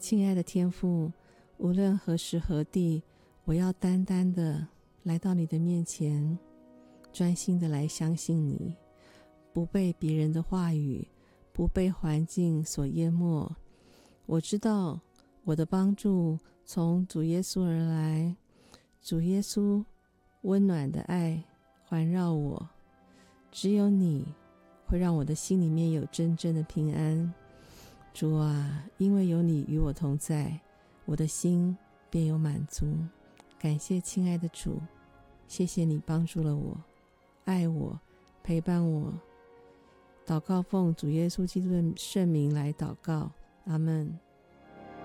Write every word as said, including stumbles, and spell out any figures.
亲爱的天父，无论何时何地，我要单单的来到你的面前，专心的来相信你，不被别人的话语，不被环境所淹没。我知道我的帮助从主耶稣而来，主耶稣温暖的爱环绕我，只有你会让我的心里面有真正的平安。主啊，因为有你与我同在，我的心便有满足。感谢亲爱的主，谢谢你帮助了我，爱我，陪伴我。祷告奉主耶稣基督的圣名来祷告，阿们。